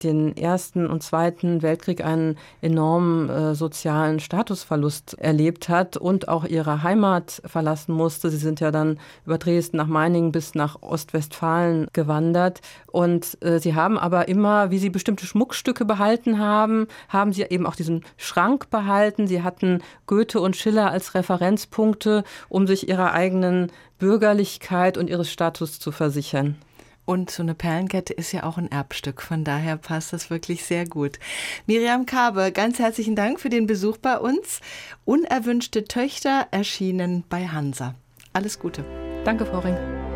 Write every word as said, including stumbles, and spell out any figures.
den Ersten und Zweiten Weltkrieg einen enormen äh, sozialen Statusverlust erlebt hat und auch ihre Heimat verlassen musste. Sie sind ja dann über Dresden nach Meiningen bis nach Ostwestfalen gewandert. Und äh, sie haben aber immer, wie sie bestimmte Schmuckstücke behalten haben, haben sie eben auch diesen Schrank behalten. Sie hatten Goethe und Schiller als Referenzpunkte, um sich ihrer eigenen Bürgerlichkeit und ihres Status zu versichern. Und so eine Perlenkette ist ja auch ein Erbstück, von daher passt das wirklich sehr gut. Miriam Kaabe, ganz herzlichen Dank für den Besuch bei uns. Unerwünschte Töchter erschienen bei Hansa. Alles Gute. Danke, Frau Ring.